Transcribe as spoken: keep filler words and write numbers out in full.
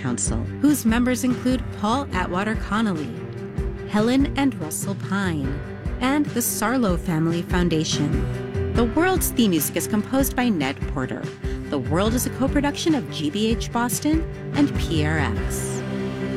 Council, whose members include Paul Atwater Connolly, Helen and Russell Pine, and the Sarlo Family Foundation. The World's theme music is composed by Ned Porter. The World is a co-production of G B H Boston and P R X.